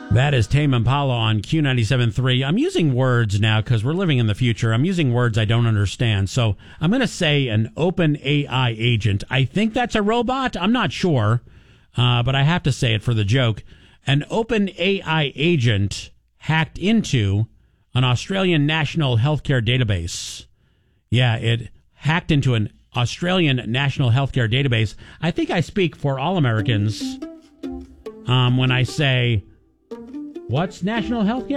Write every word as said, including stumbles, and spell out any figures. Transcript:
That is Tame Impala on Q ninety-seven point three. I'm using words now because we're living in the future. I'm using words I don't understand. So I'm going to say an open A I agent. I think that's a robot. I'm not sure, uh, but I have to say it for the joke. An open A I agent hacked into an Australian national healthcare database. Yeah, it hacked into an Australian national healthcare database. I think I speak for all Americans um, when I say, what's national healthcare?